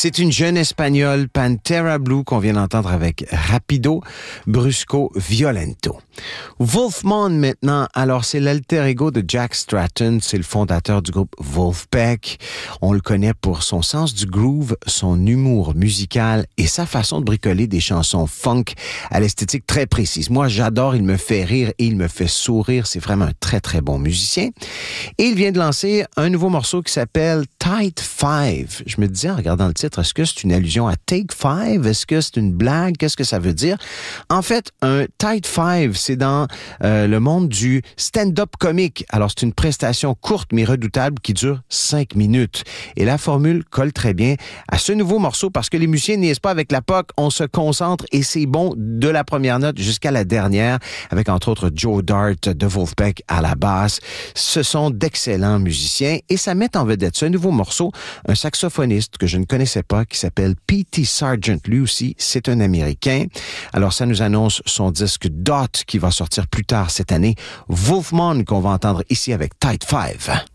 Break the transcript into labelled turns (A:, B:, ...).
A: C'est une jeune espagnole, Pantera Blue, qu'on vient d'entendre avec Rapido, Brusco, Violento. Wolfman maintenant, alors c'est l'alter ego de Jack Stratton, c'est le fondateur du groupe Wolfpack. On le connaît pour son sens du groove, son humour musical et sa façon de bricoler des chansons funk à l'esthétique très précise. Moi, j'adore, il me fait rire et il me fait sourire, c'est vraiment un très très bon musicien. Et il vient de lancer un nouveau morceau qui s'appelle Tight Five. Je me disais en regardant le titre, est-ce que c'est une allusion à Take Five? Est-ce que c'est une blague? Qu'est-ce que ça veut dire? En fait, un Tight Five, c'est dans le monde du stand-up comique. Alors, c'est une prestation courte mais redoutable qui dure 5 minutes. Et la formule colle très bien à ce nouveau morceau parce que les musiciens niaisent pas avec la POC, on se concentre et c'est bon de la première note jusqu'à la dernière, avec entre autres Joe Dart de Wolfpack à la basse. Ce sont d'excellents musiciens et ça met en vedette ce nouveau morceau un saxophoniste que je ne connaissais pas qui s'appelle P.T. Sargent. Lui aussi, c'est un Américain. Alors, ça nous annonce son disque Dot qui va sortir plus tard cette année. Wolfman qu'on va entendre ici avec Tight Five.